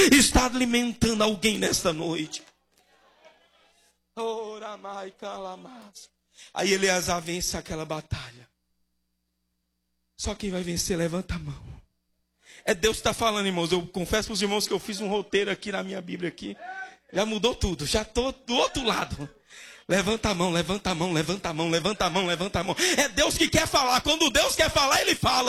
está alimentando alguém nesta noite. Ora, mai, calamas. Aí Eleazar vence aquela batalha. Só quem vai vencer, levanta a mão. É Deus que está falando, irmãos. Eu confesso para os irmãos que eu fiz um roteiro aqui na minha Bíblia aqui. Já mudou tudo. Já estou do outro lado. Levanta a mão, levanta a mão, levanta a mão, levanta a mão, levanta a mão. É Deus que quer falar. Quando Deus quer falar, Ele fala.